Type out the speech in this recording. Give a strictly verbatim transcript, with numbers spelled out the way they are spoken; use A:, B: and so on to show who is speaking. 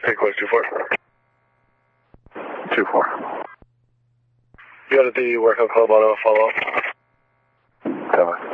A: Take place two four.
B: two four.
A: You got at the Warehouse Club Auto follow-up.
B: Have I?